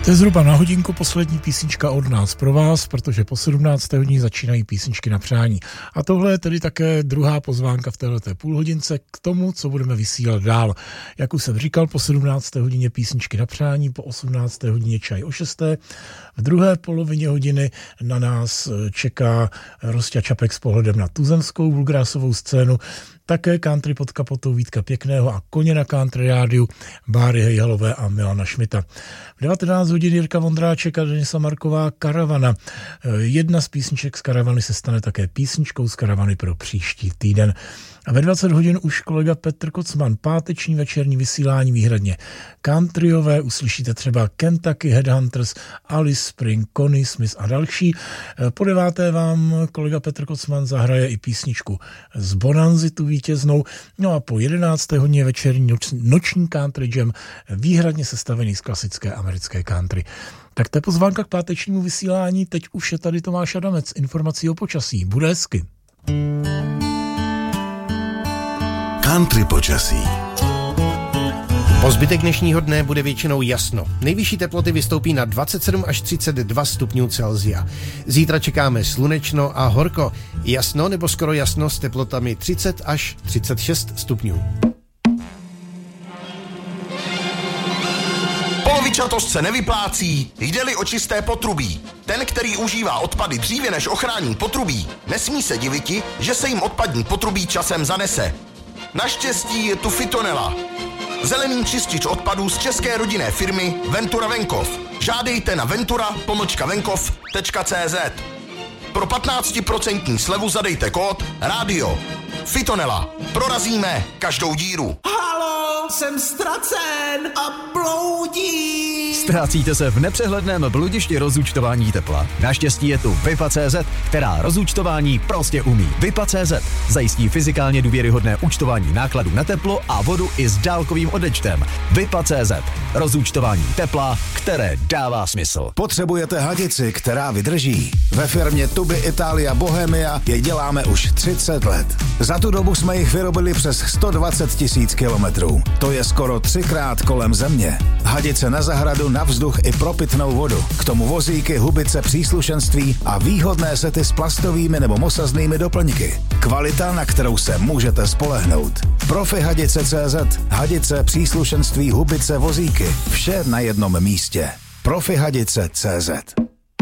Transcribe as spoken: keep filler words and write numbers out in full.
To je zhruba na hodinku poslední písnička od nás pro vás, protože po sedmnácté hodině začínají písničky na přání. A tohle je tedy také druhá pozvánka v této půlhodince k tomu, co budeme vysílat dál. Jak už jsem říkal, po sedmnácté hodině písničky na přání, po osmnácté hodině čaj o šesté. V druhé polovině hodiny na nás čeká Rosťa Čapek s pohledem na tuzemskou bluegrassovou scénu, také country pod kapotou Vítka Pěkného a koně na country rádiu Báry Hejhalové a Milana Šmita. V devatenáct hodin Jirka Vondráček a Denisa Marková Karavana. Jedna z písniček z Karavany se stane také písničkou z Karavany pro příští týden. A ve dvacet hodin už kolega Petr Kocman, páteční večerní vysílání výhradně countryové, uslyšíte třeba Kentucky Headhunters, Alice Spring, Connie Smith a další. Po deváté vám kolega Petr Kocman zahraje i písničku z Bonanzy, tu vítěznou. No a po jedenácté hodině večerní noč, noční country jam, výhradně sestavený z klasické americké country. Tak to je pozvánka k pátečnímu vysílání. Teď už je tady Tomáš Adamec, informací o počasí. Bude hezky. Country počasí. Po zbytek dnešního dne bude většinou jasno. Nejvyšší teploty vystoupí na dvacet sedm až třicet dva stupňů Celsia. Zítra čekáme slunečno a horko. Jasno nebo skoro jasno s teplotami třicet až třicet šest stupňů. Polovičatost se nevyplácí, jde-li o čisté potrubí. Ten, který užívá odpady dříve než ochrání potrubí, nesmí se diviti, že se jim odpadní potrubí časem zanese. Naštěstí je tu Fitonela. Zelený čistič odpadů z české rodinné firmy Ventura Venkov. Žádejte na ventura pomlčka venkov tečka cé zet. Pro patnáct procent slevu zadejte kód rádio. Fitonela. Prorazíme každou díru. Halo, jsem ztracen a bloudím. Ztrácíte se v nepřehledném bludišti rozúčtování tepla? Naštěstí je tu Vipa tečka cé zet, která rozúčtování prostě umí. Vipa tečka cé zet zajistí fyzikálně důvěryhodné účtování nákladů na teplo a vodu i s dálkovým odečtem. Vipa tečka cé zet. Rozúčtování tepla, které dává smysl. Potřebujete hadici, která vydrží? Ve firmě Tuby Italia Bohemia je děláme už třicet let. Za tu dobu jsme jich vyrobili přes sto dvacet tisíc kilometrů. To je skoro třikrát kolem země. Hadice na zahradu, na vzduch i pro pitnou vodu. K tomu vozíky, hubice, příslušenství a výhodné sety s plastovými nebo mosaznými doplňky. Kvalita, na kterou se můžete spolehnout. Profi Hadice tečka cé zet. Hadice, příslušenství, hubice, vozíky. Vše na jednom místě. Profi Hadice tečka cé zet.